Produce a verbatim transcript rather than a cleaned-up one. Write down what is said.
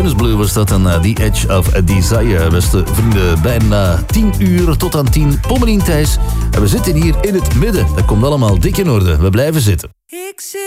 Venus Blue was dat aan uh, The Edge of a Desire. Beste vrienden, bijna tien uur tot aan tien. Pommelien Thijs. En we zitten hier in het midden. Dat komt allemaal dik in orde. We blijven zitten. Ik zit